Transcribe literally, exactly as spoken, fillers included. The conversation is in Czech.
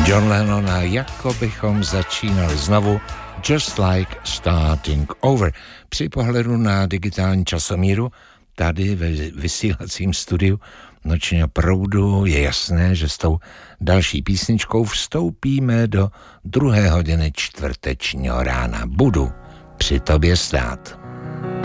John Lennon a jako bychom začínali znovu, Just Like Starting Over. Při pohledu na digitální časomíru tady ve vysílacím studiu Nočního proudu je jasné, že s tou další písničkou vstoupíme do druhé hodiny čtvrtečního rána. Budu při tobě stát.